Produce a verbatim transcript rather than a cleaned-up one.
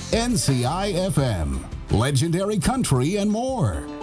N C I F M, Legendary Country and more.